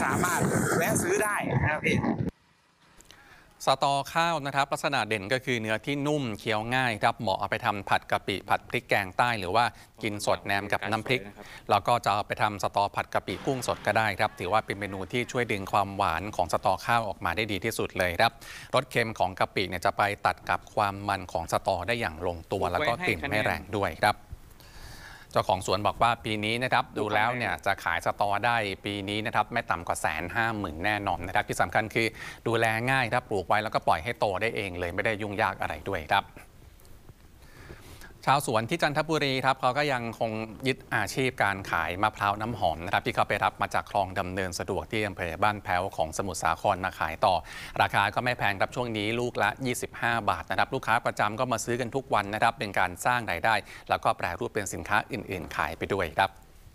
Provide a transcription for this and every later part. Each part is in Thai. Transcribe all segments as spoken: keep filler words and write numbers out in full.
สามารถแวะซื้อได้นะครับพี่สตอข้าวนะครับลักษณะเด่นก็คือเนื้อที่นุ่มเคี้ยวง่ายครับเหมาะเอาไปทำผัดกะปิผัดพริกแกงใต้หรือว่ากินสดแหนมกับน้ำพริกแล้วก็จะเอาไปทำสตอผัดกะปิกุ้งสดก็ได้ครับถือว่าเป็นเมนูที่ช่วยดึงความหวานของสตอข้าวออกมาได้ดีที่สุดเลยครับรสเค็มของกะปิเนี่ยจะไปตัดกับความมันของสตอได้อย่างลงตัวแล้วก็กลิ่นไม่แรงด้วยครับเจ้าของสวนบอกว่าปีนี้นะครับดูแล้วเนี่ยจะขายสตอได้ปีนี้นะครับไม่ต่ำกว่าแสนห้าหมื่นแน่นอนนะครับที่สำคัญคือดูแลง่ายครับปลูกไว้แล้วก็ปล่อยให้โตได้เองเลยไม่ได้ยุ่งยากอะไรด้วยครับชาวสวนที่จันทบุรีครับเขาก็ยังคงยึดอาชีพการขายมะพร้าวน้ำหอมนะครับที่เขาไปรับมาจากคลองดำเนินสะดวกที่อำเภอบ้านแพ้วของสมุทรสาครมาขายต่อราคาก็ไม่แพงครับช่วงนี้ลูกละยี่สิบห้าบาทนะครับลูกค้าประจำก็มาซื้อกันทุกวันนะครับเป็นการสร้างรายได้แล้วก็แปรรูปเป็นสินค้าอื่นๆขายไปด้วยครับ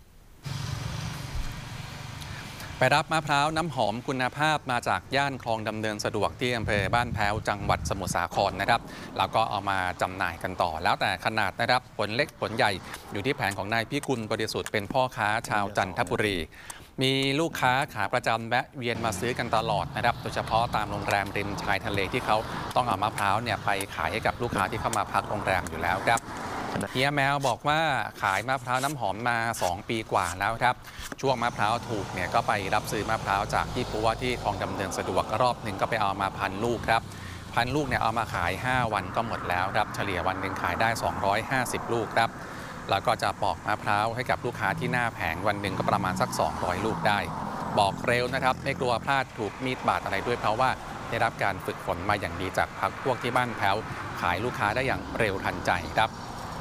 ไปรับมะพร้าวน้ำหอมคุณภาพมาจากย่านคลองดำเนินสะดวกที่อำเภอบ้านแพ้วจังหวัดสมุทรสาครนะครับแล้วก็เอามาจำหน่ายกันต่อแล้วแต่ขนาดนะครับผลเล็กผลใหญ่อยู่ที่แผงของนายพิกุลบริสุทธิ์เป็นพ่อค้าชาวจันทบุรีมีลูกค้าขาประจำแวะเวียนมาซื้อกันตลอดนะครับโดยเฉพาะตามโรงแรมริมชายทะเลที่เขาต้องเอามะพร้าวเนี่ยไปขายให้กับลูกค้าที่เข้ามาพักโรงแรมอยู่แล้วครับเฮียแมวบอกว่าขายมะพร้าวน้ำหอมมาสองปีกว่าแล้วครับช่วงมะพร้าวถูกเนี่ยก็ไปรับซื้อมะพร้าวจากที่ปัวที่คลองดำเนินสะดวกรอบหนึ่งก็ไปเอามาพันลูกครับพันลูกเนี่ยเอามาขายห้าวันก็หมดแล้วครับเฉลี่ยวันหนึ่งขายได้สองร้อยห้าสิบลูกครับแล้วก็จะปอกมะพร้าวให้กับลูกค้าที่หน้าแผงวันหนึ่งก็ประมาณสักสองร้อยลูกได้บอกเร็วนะครับไม่กลัวพลาดถูกมีดบาดอะไรด้วยเพราะว่าได้รับการฝึกฝนมาอย่างดีจากพรรคพวกที่บ้านแพ้วขายลูกค้าได้อย่างเร็วทันใจครับ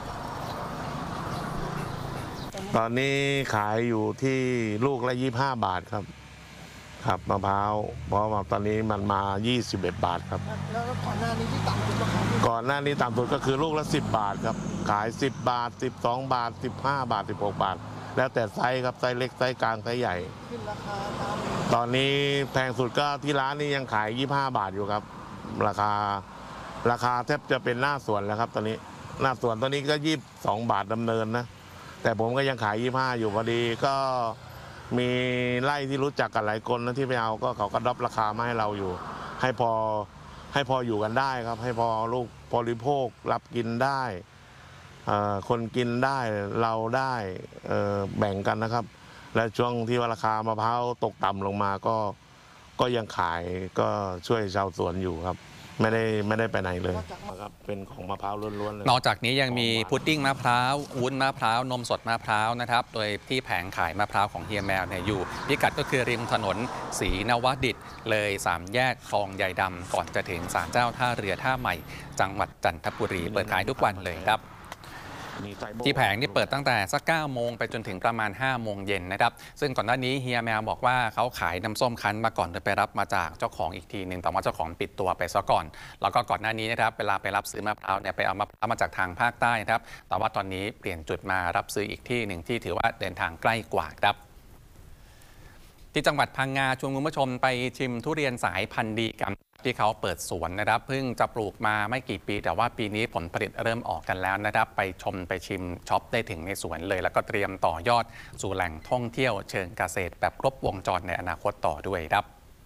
ตอนนี้ขายอยู่ที่ลูกละยี่สิบห้าบาทครับครับมะพร้าวเพราะว่าตอนนี้มันมายี่สิบเอ็ดบาทครับแล้วก่อนหน้านี้ที่ต่ำสุดราคาก่อนหน้านี้ต่ำสุดก็คือลูกละสิบบาทครับขายสิบบาทสิบสองบาทสิบห้าบาทสิบหกบาทแล้วแต่ไซส์ครับไซส์เล็กไซส์กลางไซส์ใหญ่ขึ้นราคาตามตอนนี้แพงสุดก็ที่ร้านนี้ยังขายยี่สิบห้าบาทอยู่ครับราคาราคาแทบจะเป็นหน้าสวนแล้วครับตอนนี้หน้าสวนตอนนี้ก็ยี่สิบสองบาทดำเนินนะแต่ผมก็ยังขายยี่สิบห้าอยู่พอดีก็มีไร่ที่รู้จักกันหลายคนนะที่ไปเอาก็เขาก็ดรอปราคามาให้เราอยู่ให้พอให้พออยู่กันได้ครับให้พอลูกบริโภครับกินได้คนกินได้เราได้แบ่งกันนะครับและช่วงที่ว่าราคามะพร้าวตกต่ำลงมาก็ก็ยังขายก็ช่วยชาวสวนอยู่ครับไม่ได้ไม่ได้ไปไหนเลยครับเป็นของมะพร้าวล้วนๆเลยนอกจากนี้ยังมีพุดดิ้งมะพร้าววุ้นมะพร้าวนมสดมะพร้าวนะครับโดยที่แผงขายมะพร้าวของเฮียแมวเนี่ยอยู่พิกัดก็คือริมถนนศรีนวดิษฐ์เลยสามแยกคลองใหญ่ดำก่อนจะถึงศาลเจ้าท่าเรือท่าใหม่จังหวัดจันทบุรีเปิดขายทุกวันเลยครับที่แผงนี่เปิดตั้งแต่สักเก้าโมงไปจนถึงประมาณห้าโมงเย็นนะครับซึ่งก่อนหน้านี้เฮียแมวบอกว่าเขาขายน้ำส้มคั้นมาก่อนโดยไปรับมาจากเจ้าของอีกทีหนึ่งแต่ว่าเจ้าของปิดตัวไปซะก่อนแล้วก็ก่อนหน้านี้นะครับเวลาไปรับซื้อมะพร้าวเนี่ยไปเอามะพร้าวมาจากทางภาคใต้ครับแต่ว่าตอนนี้เปลี่ยนจุดมารับซื้ออีกที่หนึ่งที่ถือว่าเดินทางใกล้กว่าครับที่จังหวัดพังงาชวนคุณผู้ชมไปชิมทุเรียนสายพันธุ์ดีกันที่เขาเปิดสวนนะครับเพิ่งจะปลูกมาไม่กี่ปีแต่ว่าปีนี้ผลผลิตเริ่มออกกันแล้วนะครับไปชมไปชิมช็อปได้ถึงในสวนเลยแล้วก็เตรียมต่อยอดสู่แหล่งท่องเที่ยวเชิงเกษตรแบบครบวงจรในอนาคตต่อด้วยครับ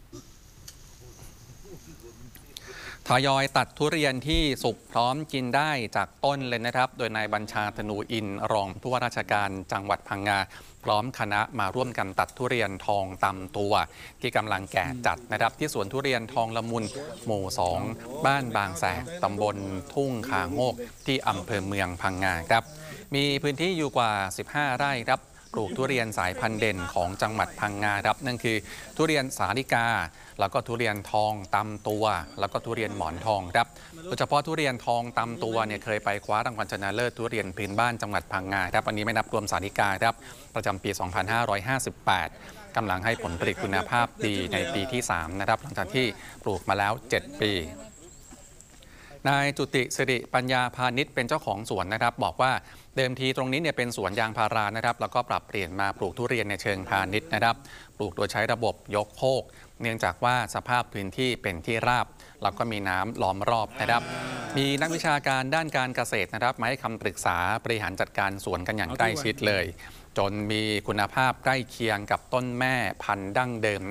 ทยอยตัดทุเรียนที่สุกพร้อมกินได้จากต้นเลยนะครับโดยนายบัญชาธนูอินรองผู้ว่าราชการจังหวัดพังงาพร้อมคณะมาร่วมกันตัดทุเรียนทองตำตัวที่กำลังแก่จัดนะครับที่สวนทุเรียนทองละมุนหมู่สองบ้านบางแสกตำบลทุ่งคาโงกที่อำเภอเมืองพังงาครับมีพื้นที่อยู่กว่าสิบห้าไร่ครับปลูกทุเรียนสายพันธุ์เด่นของจังหวัดพังงาครับนั่นคือทุเรียนสาลิกาแล้วก็ทุเรียนทองตำตัวแล้วก็ทุเรียนหมอนทองครับโดยเฉพาะทุเรียนทองตำตัวเนี่ยเคยไปคว้ารางวัลชนะเลิศทุเรียนพื้นบ้านจังหวัดพังงาครับอันนี้ไม่นับรวมสาลิกาครับประจำปี สองพันห้าร้อยห้าสิบแปด กำลังให้ผลผลิตคุณภาพดีในปีที่สามนะครับหลังจากที่ปลูกมาแล้วเจ็ดปีนายจุติสิริปัญญาพาณิชย์เป็นเจ้าของสวนนะครับบอกว่าเดิมทีตรงนี้เนี่ยเป็นสวนยางพารานะครับแล้วก็ปรับเปลี่ยนมาปลูกทุเรียนในเชิงพาณิชย์นะครับปลูกโดยใช้ระบบยกโคกเนื่องจากว่าสภาพพื้นที่เป็นที่ราบแล้วก็มีน้ำล้อมรอบนะครับมีนักวิชาการด้านการเกษตรนะครับมาให้คำปรึกษาบริหารจัดการสวนกันอย่างใกล้ชิดเลยจนมีคุณภาพใกล้เคียงกับต้นแม่พันธุ์ดั้งเดิม